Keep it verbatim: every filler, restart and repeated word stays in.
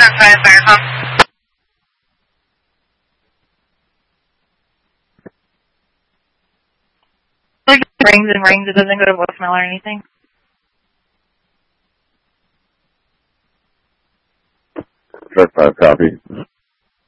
five fire call. Like it rings and rings, it doesn't go to voicemail or anything. Truck five copy.